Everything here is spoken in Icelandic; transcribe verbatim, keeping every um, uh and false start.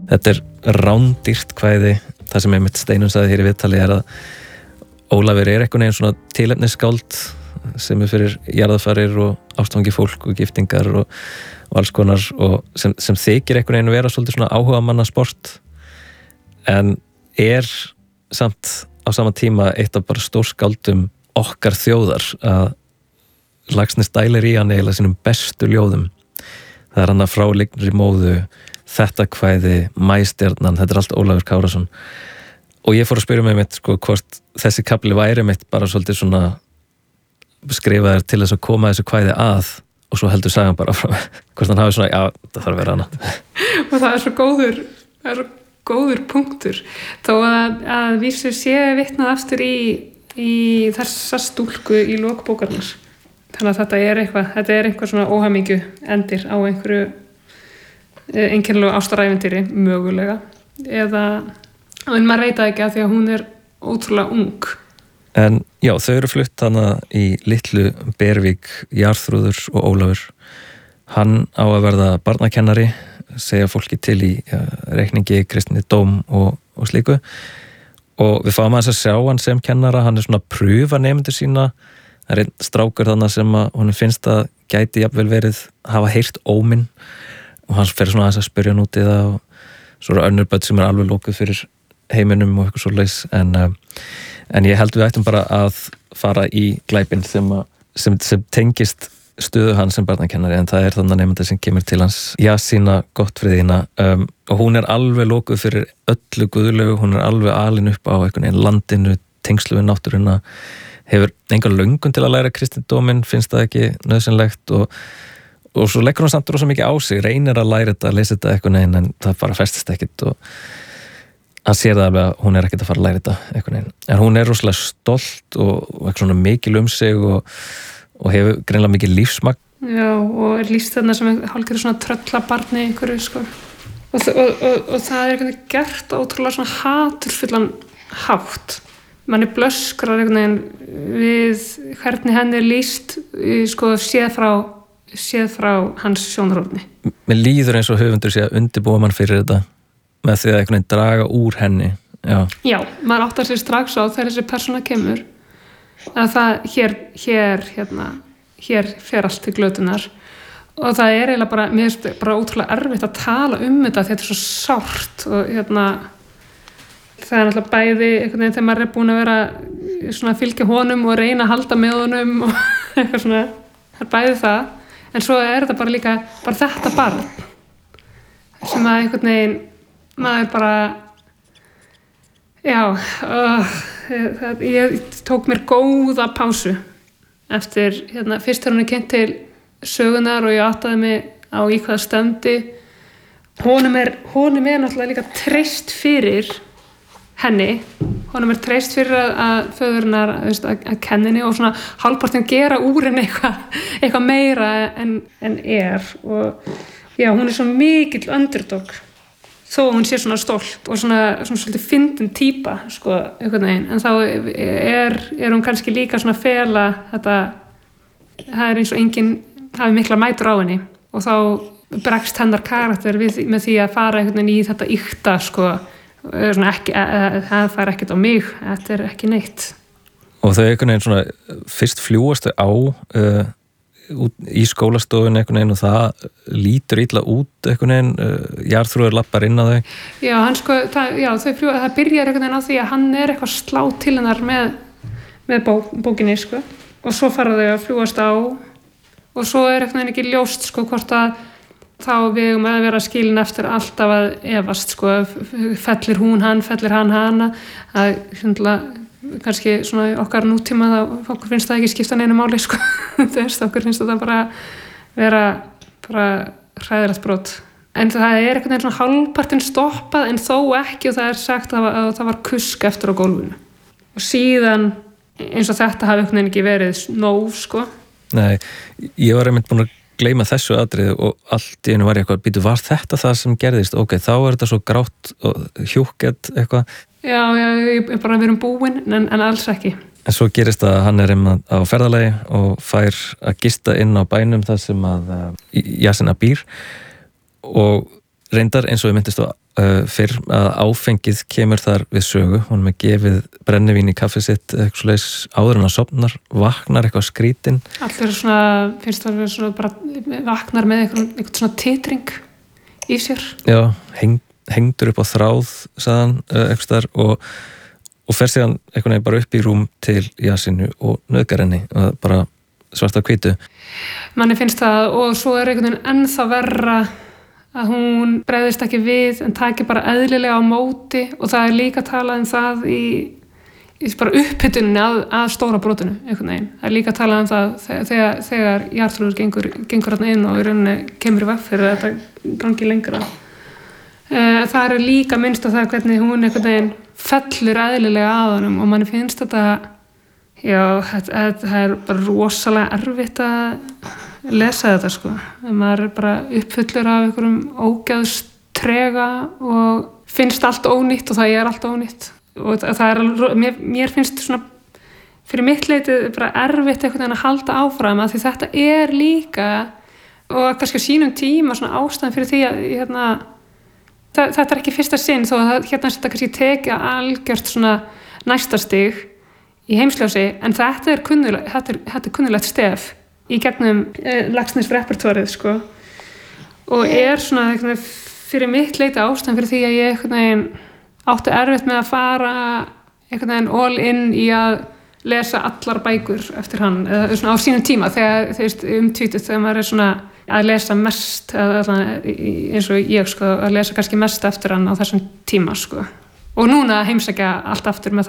Þetta er rándýrt kvæði. Það sem einmitt Steinunn sagði hér í viðtali er að Ólafur er einhvern veginn svona tilefnisskáld sem er fyrir jarðarfarir og ástfangi fólk og giftingar og, og alls konar og sem, sem þykir einhvern veginn vera svolítið svona áhuga manna sport en er samt á sama tíma eitt af bara stórskáldum okkar þjóðar að Laxness dælir í hann eiginlega sínum bestu ljóðum. Það er hann að frá lygnri móðu, þetta kvæði, Maístjarnan, þetta er allt Ólafur Kárason. Og ég fór að spyrja mig mitt sko hvort þessi kafli væri mitt bara svolítið svona skrifaður til þess að koma þessu kvæði að og svo heldur sagan bara frá hvort hann hafi svona, já, það þarf að vera annað. Og það er svo góður, það er svo góður punktur. Þó að, að vísu sé vitnað aftur í, í þessa stúlku í lok bókarinnar. Þannig að þetta er eitthvað, þetta er einhver svona óhamingju endir á einhverju einkennilegu ástaræventýri, mögulega. Eða, en maður veit það ekki að því að hún er ótrúlega ung. En já, þau eru flutt hana í litlu Bervík, Jarþrúður og Ólafur. Hann á að verða barnakennari, segja fólki til í ja, reikningi, kristinni dóm og, og slíku. Og við fáum aðeins að sjá hann sem kennara, hann er svona að pröfa nemendur sína. Það er einn strákur þannig sem að honum finnst að gæti jafnvel verið hafa heyrt óminn og hann fer svona aðeins að spyrja hann út í það og svo eru önnur börn sem er alveg lokuð fyrir heiminum og eitthvað svoleiðis en, en ég held við ættum bara að fara í glæpinn sem, sem, sem tengist stöðu hans sem barnakennari en það er þannig nefndi sem kemur til hans Jasína Gottfriðína um, og hún er alveg lokuð fyrir öllu guðlegu, hún er alveg alin upp á einhvern veginn landinu, tengslu við náttúruna hefur enga löngun til að læra kristindóminn, finnst það ekki nauðsynlegt og, og svo leggur hún samt rosa mikið á sig, reynir að læra þetta, lesa þetta eitthvað neginn en það bara festist ekkit og hann sér það alveg að hún er ekkit að fara að læra þetta eitthvað neginn. En hún er rosalega stolt og, og eitthvað svona mikil um sig og, og hefur greinlega mikið lífsmagn. Já, og er lífst þarna sem hálfgerður svona tröllabarni einhverju, sko. Og, og, og, og það er eitthvað gert ótrúlega svona haturfullan hátt. Manni blöskrar einhvern veginn við hvernig henni er lýst sko séð frá, séð frá hans sjónarhorni. Mér líður eins og höfundur sé að undirbúa mann fyrir þetta með því að einhvern veginn draga úr henni. Já, Já maður áttar sér strax á þegar þessi persóna kemur að það hér, hér, hérna, hér fer allt til glötunar og það er eiginlega bara, mér finnst bara ótrúlega erfitt að tala um þetta því þetta er svo sárt og hérna það er náttúrulega bæði einhvern veginn þegar maður er búin að vera svona að fylgja honum og reyna að halda með honum og eitthvað svona, það er bæði það en svo er þetta bara líka bara þetta barn sem að einhvern veginn maður bara já uh, það, ég tók mér góða pásu eftir, hérna, fyrst þegar hún er kynnt til sögunar og ég áttaði mig á í hvaða stefndi honum er, honum er náttúrulega líka treyst fyrir henni, honum er treyst fyrir að, að föðurnar að, að kenninni og svona hálfpartinn gera úr henni eitthvað, eitthvað meira en, en er og já, hún er svo mikill underdog þó hún sé svona stolt og svona, svona svolítið fyndin típa sko, einhvern veginn, en þá er, er hún kannski líka svona fela þetta, það er eins og enginn hafi mikla mætur á henni og þá bregst hennar karakter við, með því að fara einhvern veginn í þetta ykta sko svona ekki, það fær ekkert á mig þetta er ekki neitt og þau einhvern veginn svona fyrst fljúast þau á uh, út, í skólastofun einhvern veginn og það lítur illa út einhvern veginn uh, Jarþrúður lappar inn á þau já, hann sko, það, já, þau fljúa, það byrjar einhvern veginn á því að hann er eitthvað slá til hennar með, með bó, bókinni sko og svo fara þau að fljúast á og svo er einhvern veginn ekki ljóst sko hvort að þá við um að vera skilin eftir alltaf að efast sko, fellir hún hann, fellir hann hana að hérna, kannski svona okkar nútíma þá okkur finnst það ekki skipta neinu máli sko, þú veist, okkur finnst það bara vera bara hræðilegt brot, en það er einhvern veginn svona hálfpartinn stoppað en þó ekki og það er sagt að, að það var kusk eftir á gólfinu og síðan eins og þetta hafi einhvern veginn ekki verið nóg sko. Nei, ég var einmitt búin að gleyma þessu atriði og allt í einu var ég eitthvað býtu, var þetta það sem gerðist? Ok, þá er þetta svo grátt og hjúkkett eitthvað. Já, já, ég er bara að vera um búin en, en alls ekki. En svo gerist að hann er einmitt á ferðalagi og fær að gista inn á bænum þar sem að uh, Jasína býr og reyndar eins og ég myndist á uh, fyrr að áfengið kemur þar við sögu, hún er með gefið brennivín í kaffi sitt eitthvað svoleiðis áður en að sofnar, vaknar eitthvað skrítin. Allir svona, finnst það að svona bara vaknar með eitthvað, eitthvað svona titring í sér. Já, heng, hengdur upp á þráð sagðan, uh, eitthvað þar og, og fer síðan einhvern veginn bara upp í rúm til Jasinu og nauðgar henni og bara svarta hvítu. Manni finnst það og svo er einhvern veginn ennþá verra að hún bregðist ekki við en taki bara eðlilega á móti og það er líka talað um það í, í bara upphituninni að, að stóra brotinu einhvern veginn. Það er líka talað um það þegar, þegar Jarþrúður gengur, gengur hann inn og í rauninni kemur í veg fyrir að þetta gangi lengra. Það er líka minnst á það hvernig hún einhvern veginn fellur eðlilega að honum og manni finnst þetta já, þetta, þetta er bara rosalega erfitt að lesa þetta sko. Maður er bara uppfullur af einhverjum ógeðstrega og finnst allt ónýtt og það er allt ónýtt og það er, mér, mér finnst svona fyrir mitt leiti bara erfitt einhvern veginn að halda áfram að því þetta er líka og kannski á sínum tíma svona ástæðan fyrir því að hérna, það, þetta er ekki fyrsta sinn þó að hérna þetta kannski tekja algjört svona næsta stig í heimsljósi, en þetta er kunnulegt, þetta er, þetta er kunnulegt stef í gegnum eh, Laxness repertoárið sko og er svona eitthvað, fyrir mitt leiti ástæðan fyrir því að ég einhvern veginn átti erfitt með að fara einhvern veginn all in í að lesa allar bækur eftir hann eða svona á sínum tíma þegar þeir umtvítuð þegar maður er svona að lesa mest eða, eins og ég sko að lesa kannski mest eftir hann á þessum tíma sko og núna heimsækja allt aftur með það